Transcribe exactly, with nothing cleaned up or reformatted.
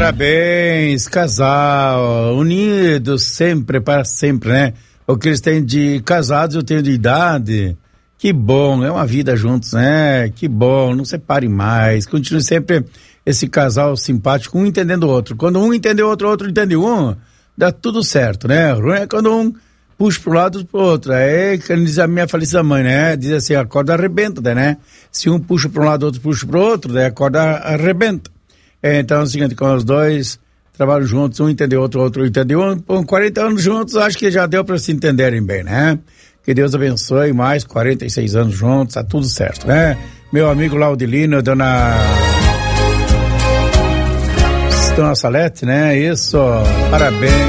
Parabéns, casal, unidos sempre, para sempre, né? O que eles têm de casados, eu tenho de idade. Que bom, é uma vida juntos, né? Que bom, não separe mais. Continue sempre esse casal simpático, um entendendo o outro. Quando um entende o outro, o outro entende um, dá tudo certo, né? Ruim é quando um puxa pro lado e pro outro. É, que diz a minha falecida mãe, né? Diz assim, a corda arrebenta, né? Se um puxa para um lado, o outro puxa pro outro, daí a corda arrebenta. É, então é o seguinte, quando os dois trabalham juntos, um entendeu o outro, o outro entendeu um, com quarenta anos juntos, acho que já deu para se entenderem bem, né? Que Deus abençoe, mais quarenta e seis anos juntos, tá tudo certo, né? Meu amigo Laudilino, dona... Dona Salete, né? Isso, parabéns.